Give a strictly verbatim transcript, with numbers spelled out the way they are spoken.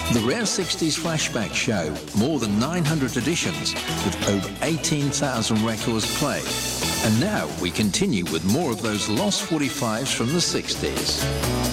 The Rare sixties Flashback Show, more than nine hundred editions with over eighteen thousand records played. And now we continue with more of those lost forty-fives from the sixties.